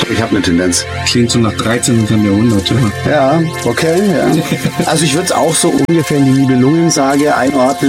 Ich habe eine Tendenz. Klingt so nach 13. Jahrhundert, ja. Ja, okay, ja. Also ich würde es auch so ungefähr in die Nibelungensage einordnen.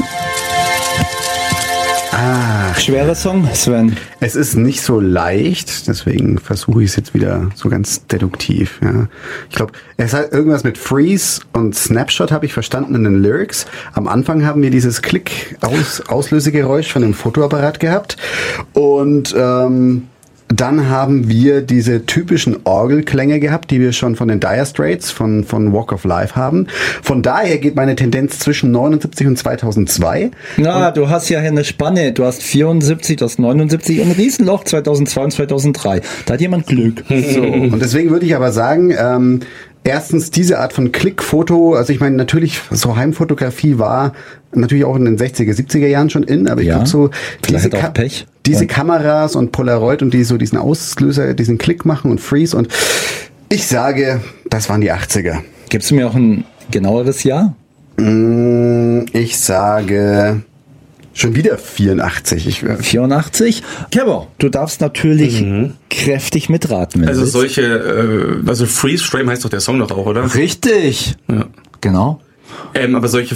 Schwerer Song, Sven. Es ist nicht so leicht, deswegen versuche ich es jetzt wieder so ganz deduktiv. Ja. Ich glaube, es hat irgendwas mit Freeze und Snapshot, habe ich verstanden in den Lyrics. Am Anfang haben wir dieses Auslösegeräusch von dem Fotoapparat gehabt und dann haben wir diese typischen Orgelklänge gehabt, die wir schon von den Dire Straits, von Walk of Life haben. Von daher geht meine Tendenz zwischen 79 und 2002. Na, du hast ja eine Spanne. Du hast 74, du hast 79 und ein Riesenloch 2002 und 2003. Da hat jemand Glück. So. Und deswegen würde ich aber sagen, erstens diese Art von Klickfoto, also ich meine natürlich, so Heimfotografie war natürlich auch in den 60er, 70er Jahren schon in, aber ich glaube so diese Kameras und Polaroid und die so diesen Auslöser, diesen Klick machen und Freeze und ich sage, das waren die 80er. Gibst du mir auch ein genaueres Jahr? Ich sage schon wieder 84. 84? Kevin, du darfst natürlich kräftig mitraten. Wenn Also du willst. also Freeze Frame heißt doch der Song doch auch, oder? Richtig. Ja. Genau. Aber solche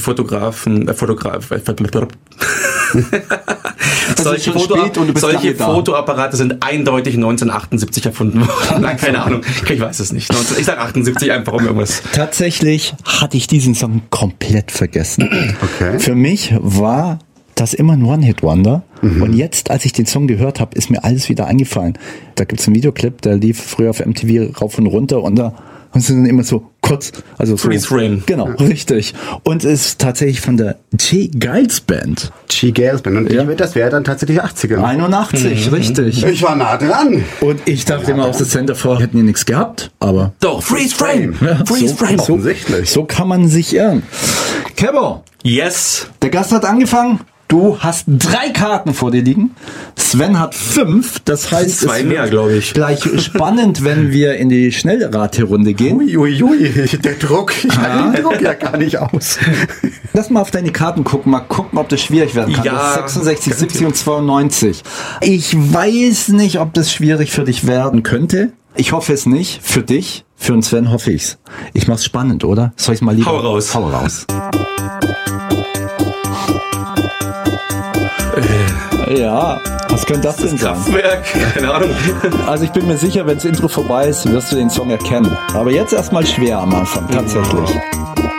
solche Fotoapparate sind eindeutig 1978 erfunden worden. Nein, keine Ahnung. Ich weiß es nicht. Ich sag 78 einfach um irgendwas. Tatsächlich hatte ich diesen Song komplett vergessen. Okay. Für mich war das immer ein One-Hit-Wonder. Und jetzt, als ich den Song gehört habe, ist mir alles wieder eingefallen. Da gibt's einen Videoclip, der lief früher auf MTV rauf und runter und da sind dann immer so kurz, also so, Freeze Frame. Genau, richtig. Und es ist tatsächlich von der G-Giles Band. G-Giles Band. Und das wäre dann tatsächlich 80er. 81, richtig. Ich war nah dran. Und ich dachte immer, aus der Center vor hätten die nichts gehabt, aber Doch, Freeze Frame. ja, Freeze Frame. Offensichtlich. so kann man sich irren. Kebo, Yes. der Gast hat angefangen. Du hast 3 Karten vor dir liegen. Sven hat 5. Das heißt, 2 mehr, glaube ich. Gleich spannend, wenn wir in die Schnellraterunde gehen. Uiuiui, der Druck. Ich halte den Druck ja gar nicht aus. Lass mal auf deine Karten gucken. Mal gucken, ob das schwierig werden kann. Ja, Das 66, 70 und 92. Ich weiß nicht, ob das schwierig für dich werden könnte. Ich hoffe es nicht. Für dich, für den Sven hoffe ich's. Ich mach's spannend, oder? Soll ich's mal lieber? Hau raus. Hau raus. Ja, was könnte das denn sein? Kraftwerk. Keine Ahnung. Also ich bin mir sicher, wenn das Intro vorbei ist, wirst du den Song erkennen. Aber jetzt erstmal schwer am Anfang, tatsächlich.